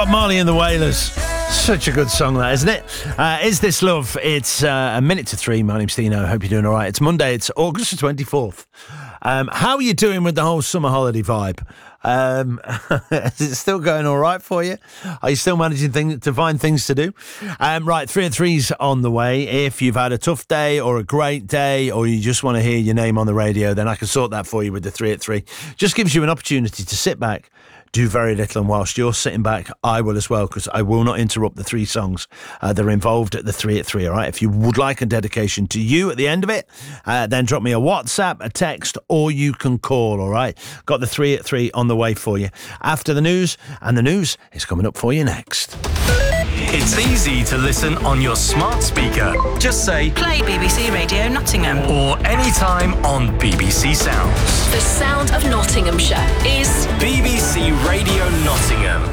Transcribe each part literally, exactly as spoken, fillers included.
Bob Marley and the Wailers. Such a good song, that, isn't it? Uh, Is This Love? It's uh, a minute to three. My name's Dino. Hope you're doing all right. It's Monday. It's August the twenty-fourth. Um, how are you doing with the whole summer holiday vibe? Um, is it still going all right for you? Are you still managing thing, to find things to do? Um, right, three and three's on the way. If you've had a tough day or a great day, or you just want to hear your name on the radio, then I can sort that for you with the three at three. Just gives you an opportunity to sit back, do very little, and whilst you're sitting back, I will as well, because I will not interrupt the three songs uh, that are involved at the three at three, all right? If you would like a dedication to you at the end of it, uh, then drop me a WhatsApp, a text, or you can call, all right? Got the three at three on the way for you. After the news, and the news is coming up for you next. It's easy to listen on your smart speaker. Just say, play B B C Radio Nottingham. Or anytime on B B C Sounds. The sound of Nottinghamshire is B B C Radio Nottingham.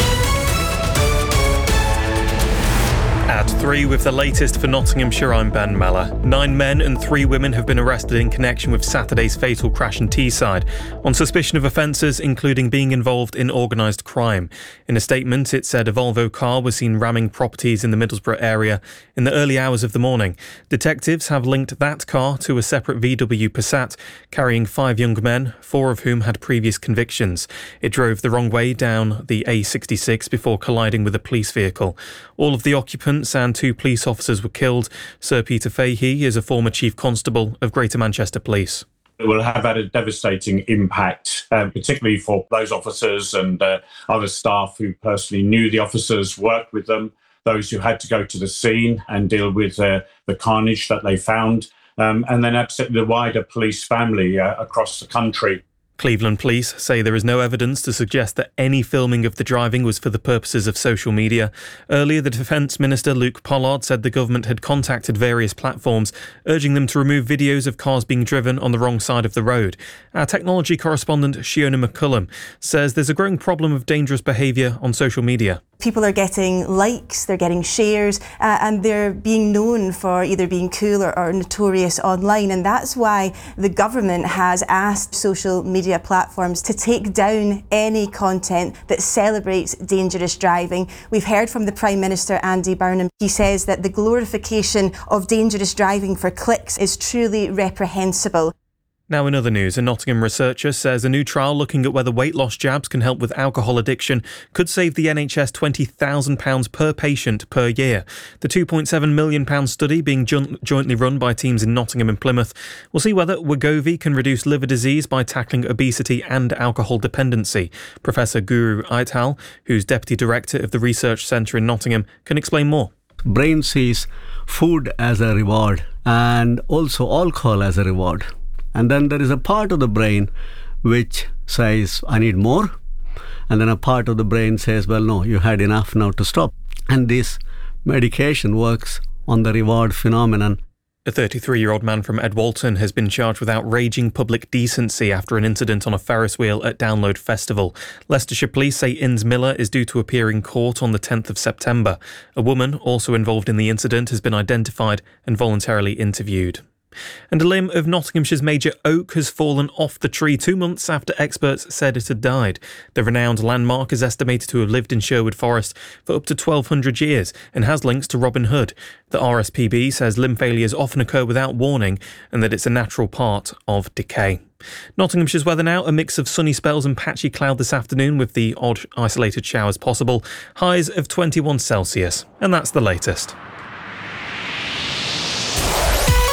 At three with the latest for Nottinghamshire, I'm Ben Meller. Nine men and three women have been arrested in connection with Saturday's fatal crash in Teesside on suspicion of offences including being involved in organised crime. In a statement, it said a Volvo car was seen ramming properties in the Middlesbrough area in the early hours of the morning. Detectives have linked that car to a separate V W Passat carrying five young men, four of whom had previous convictions. It drove the wrong way down the A sixty-six before colliding with a police vehicle. All of the occupants and two police officers were killed. Sir Peter Fahey is a former Chief Constable of Greater Manchester Police. It will have had a devastating impact, um, particularly for those officers and uh, other staff who personally knew the officers, worked with them, those who had to go to the scene and deal with uh, the carnage that they found, um, and then absolutely the wider police family uh, across the country. Cleveland Police say there is no evidence to suggest that any filming of the driving was for the purposes of social media. Earlier, the Defence Minister Luke Pollard said the government had contacted various platforms, urging them to remove videos of cars being driven on the wrong side of the road. Our technology correspondent Shiona McCullum says there's a growing problem of dangerous behaviour on social media. People are getting likes, they're getting shares, uh, and they're being known for either being cool or, or notorious online. And that's why the government has asked social media platforms to take down any content that celebrates dangerous driving. We've heard from the Prime Minister, Andy Burnham. He says that the glorification of dangerous driving for clicks is truly reprehensible. Now in other news, a Nottingham researcher says a new trial looking at whether weight loss jabs can help with alcohol addiction could save the N H S twenty thousand pounds per patient per year. The two point seven million pounds study, being jo- jointly run by teams in Nottingham and Plymouth, will see whether Wegovy can reduce liver disease by tackling obesity and alcohol dependency. Professor Guru Aital, who's Deputy Director of the Research Centre in Nottingham, can explain more. Brain sees food as a reward and also alcohol as a reward. And then there is a part of the brain which says, I need more. And then a part of the brain says, well, no, you had enough now to stop. And this medication works on the reward phenomenon. A thirty-three-year-old man from Edwalton has been charged with outraging public decency after an incident on a Ferris wheel at Download Festival. Leicestershire Police say Inns Miller is due to appear in court on the tenth of September. A woman also involved in the incident has been identified and voluntarily interviewed. And a limb of Nottinghamshire's major oak has fallen off the tree two months after experts said it had died. The renowned landmark is estimated to have lived in Sherwood Forest for up to twelve hundred years and has links to Robin Hood. The R S P B says limb failures often occur without warning and that it's a natural part of decay. Nottinghamshire's weather now, a mix of sunny spells and patchy cloud this afternoon with the odd isolated showers possible. Highs of twenty-one Celsius. And that's the latest.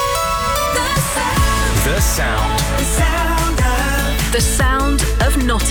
The sound. the sound of Nottingham.